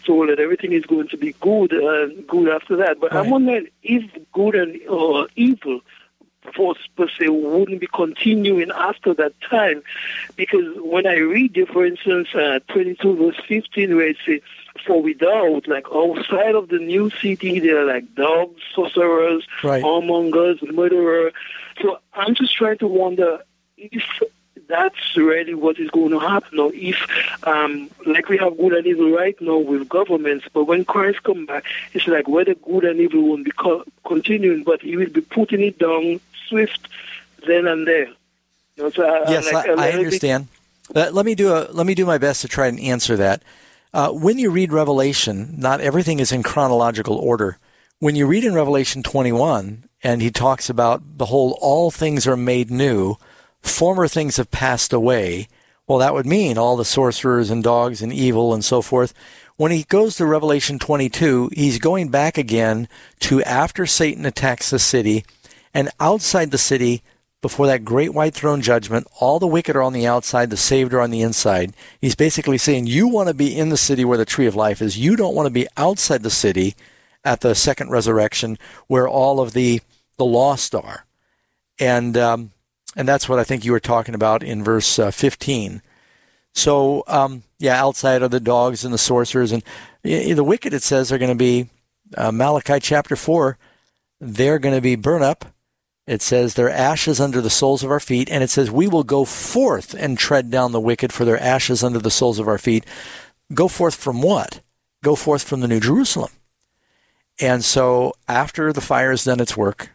told that everything is going to be good after that. But I'm wondering if good or evil per se wouldn't be continuing after that time, because when I read there, for instance, 22 verse 15, where it says, "For without, like outside of the new city, there are like dogs, sorcerers, whoremongers, murderers." So I'm just trying to wonder if that's really what is going to happen, or if, like we have good and evil right now with governments, but when Christ comes back, it's like whether good and evil won't be continuing, but he will be putting it down swift then and there. You know, so I understand. Let me do my best to try and answer that. When you read Revelation, not everything is in chronological order. When you read in Revelation 21, and he talks about, behold, all things are made new, former things have passed away. Well, that would mean all the sorcerers and dogs and evil and so forth. When he goes to Revelation 22, he's going back again to after Satan attacks the city, and outside the city, before that great white throne judgment, all the wicked are on the outside, the saved are on the inside. He's basically saying, you want to be in the city where the tree of life is. You don't want to be outside the city at the second resurrection where all of the lost are. And that's what I think you were talking about in verse 15. So, outside are the dogs and the sorcerers. And the wicked, it says, are going to be, Malachi chapter 4, they're going to be burnt up. It says, their ashes under the soles of our feet. And it says, we will go forth and tread down the wicked for their ashes under the soles of our feet. Go forth from what? Go forth from the New Jerusalem. And so after the fire has done its work,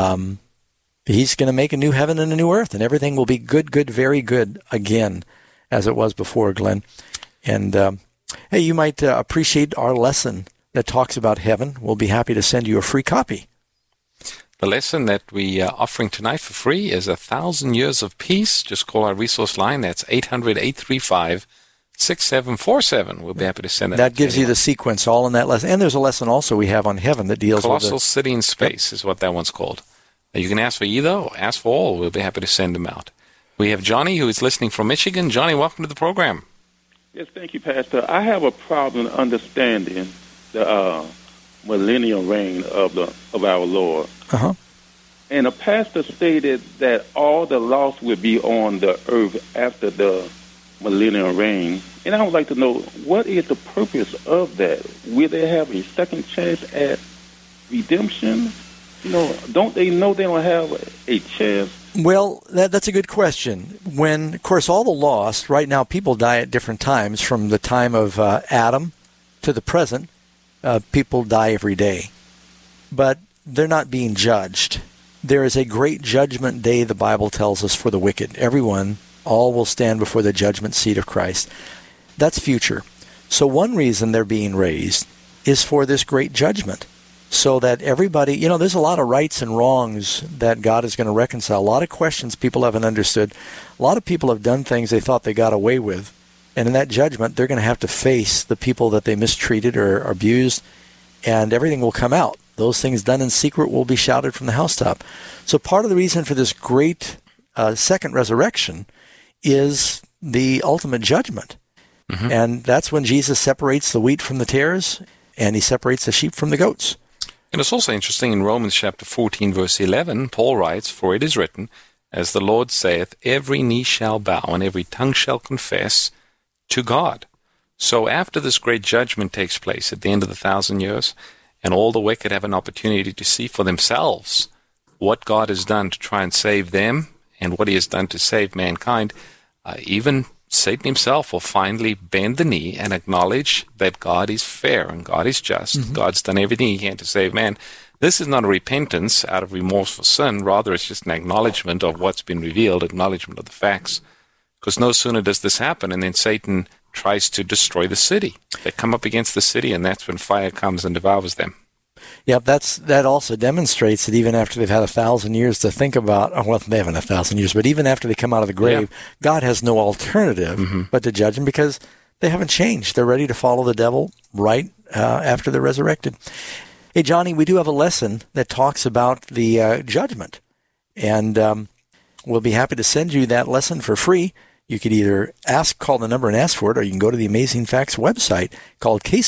he's going to make a new heaven and a new earth, and everything will be good, very good again, as it was before, Glenn. And, hey, you might appreciate our lesson that talks about heaven. We'll be happy to send you a free copy. The lesson that we are offering tonight for free is 1,000 Years of Peace. Just call our resource line. That's 800-835-6747. We'll be happy to send that. That gives you the sequence all in that lesson. And there's a lesson also we have on heaven that deals with Colossal City in Space is what that one's called. You can ask for either or ask for all. We'll be happy to send them out. We have Johnny, who is listening from Michigan. Johnny, welcome to the program. Yes, thank you, Pastor. I have a problem understanding the millennial reign of our Lord. Uh-huh. And the pastor stated that all the lost will be on the earth after the millennial reign. And I would like to know, what is the purpose of that? Will they have a second chance at redemption? You know, don't they know they don't have a chance? Well, that's a good question. When, of course, all the lost, right now people die at different times. From the time of Adam to the present, people die every day. But they're not being judged. There is a great judgment day, the Bible tells us, for the wicked. Everyone, all will stand before the judgment seat of Christ. That's future. So one reason they're being raised is for this great judgment. So that everybody, you know, there's a lot of rights and wrongs that God is going to reconcile. A lot of questions people haven't understood. A lot of people have done things they thought they got away with. And in that judgment, they're going to have to face the people that they mistreated or abused, and everything will come out. Those things done in secret will be shouted from the housetop. So part of the reason for this great second resurrection is the ultimate judgment. Mm-hmm. And that's when Jesus separates the wheat from the tares, and he separates the sheep from the goats. And it's also interesting in Romans chapter 14, verse 11, Paul writes, "For it is written, as the Lord saith, every knee shall bow and every tongue shall confess to God." So after this great judgment takes place at the end of the 1,000 years, and all the wicked have an opportunity to see for themselves what God has done to try and save them and what he has done to save mankind, even Satan himself will finally bend the knee and acknowledge that God is fair and God is just. Mm-hmm. God's done everything he can to save man. This is not a repentance out of remorse for sin. Rather, it's just an acknowledgement of what's been revealed, acknowledgement of the facts. Because no sooner does this happen, and then Satan tries to destroy the city. They come up against the city, and that's when fire comes and devours them. Yep, that also demonstrates that even after they've had 1,000 years to think about, well, they haven't 1,000 years, but even after they come out of the grave, God has no alternative but to judge them, because they haven't changed. They're ready to follow the devil right after they're resurrected. Hey, Johnny, we do have a lesson that talks about the judgment, and we'll be happy to send you that lesson for free. You could either call the number and ask for it, or you can go to the Amazing Facts website called